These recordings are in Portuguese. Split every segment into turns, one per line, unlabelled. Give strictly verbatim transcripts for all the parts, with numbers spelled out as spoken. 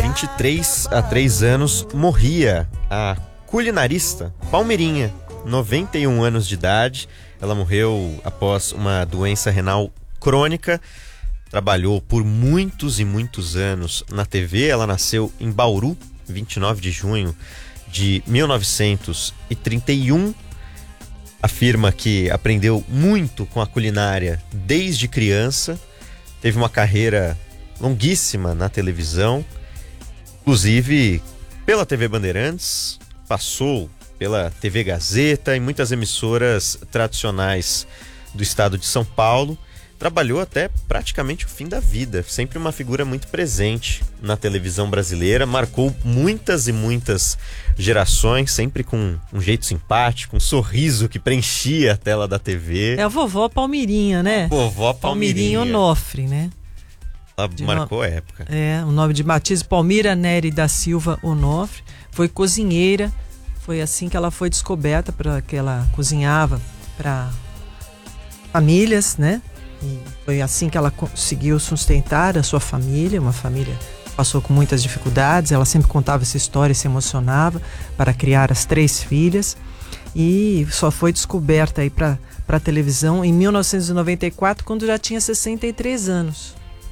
vinte e três, há três anos, morria a culinarista Palmeirinha, noventa e um anos de idade. Ela morreu após uma doença renal crônica. Trabalhou por muitos e muitos anos na T V. Ela nasceu em Bauru, vinte e nove de junho de mil novecentos e trinta e um. Afirma que aprendeu muito com a culinária desde criança. Teve uma carreira longuíssima na televisão, inclusive pela T V Bandeirantes, passou pela T V Gazeta e muitas emissoras tradicionais do estado de São Paulo. Trabalhou até praticamente o fim da vida, sempre uma figura muito presente na televisão brasileira, marcou muitas e muitas gerações, sempre com um jeito simpático, um sorriso que preenchia a tela da T V.
É a vovó Palmeirinha, né?
Vovó Palmeirinha.
Palmeirinha Onofre, né?
Ela
De
marcou
no...
a época.
É, o nome de batismo Palmira Nery da Silva Onofre, foi cozinheira, foi assim que ela foi descoberta, para que ela cozinhava para famílias, né? E foi assim que ela conseguiu sustentar a sua família, uma família que passou com muitas dificuldades. Ela sempre contava essa história e se emocionava para criar as três filhas. E só foi descoberta aí para a televisão em mil novecentos e noventa e quatro, quando já tinha sessenta e três anos.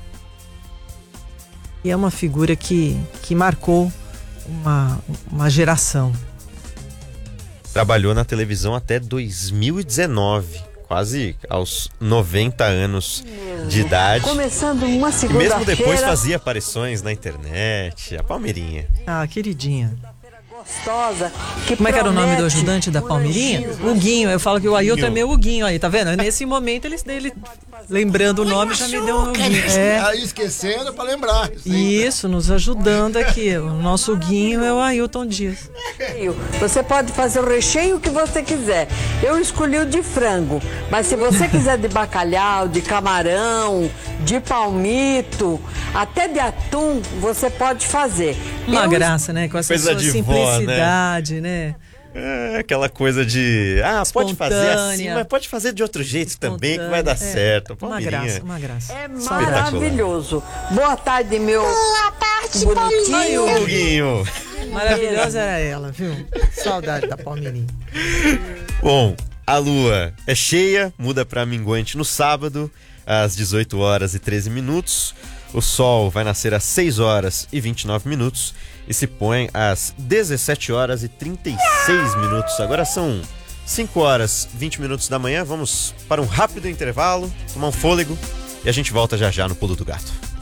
E é uma figura que, que marcou uma, uma geração.
Trabalhou na televisão até dois mil e dezenove. Quase aos noventa anos de idade.
Começando uma
E
segunda-feira.
mesmo depois fazia aparições na internet. A Palmeirinha.
Ah, queridinha.
Gostosa, que
Como é que era o nome do
promete
ajudante da
um
Palmeirinha?
lanchinho.
O Guinho. Eu falo que o Ailton
Guinho.
é meu o Guinho aí, tá vendo? Nesse momento ele, ele lembrando o nome já me deu um Guinho. É.
Aí esquecendo pra lembrar. Sim.
Isso, nos ajudando aqui. O nosso Guinho é o Ailton Dias.
Você pode fazer o recheio que você quiser. Eu escolhi o de frango, mas se você quiser de bacalhau, de camarão, de palmito, até de atum, você pode fazer.
Uma
Eu
graça, né? Com essa
Coisa
sua
de vó,
simplicidade, né?
É aquela coisa de... Ah, pode fazer assim,
Espontânea.
mas pode fazer de outro jeito também, que vai dar
É,
certo.
Uma
Palmeirinha.
graça, uma graça.
É
Espetacular.
maravilhoso. Boa tarde, meu bonitinho.
Ô, Guinho.
Maravilhosa era ela, viu? Saudade da Palmeirinha.
Bom, a lua é cheia, muda para minguante no sábado, às dezoito horas e treze minutos. O sol vai nascer às seis horas e vinte e nove minutos e se põe às dezessete horas e trinta e seis minutos. Agora são cinco horas e vinte minutos da manhã. Vamos para um rápido intervalo, tomar um fôlego e a gente volta já já no Pulo do Gato.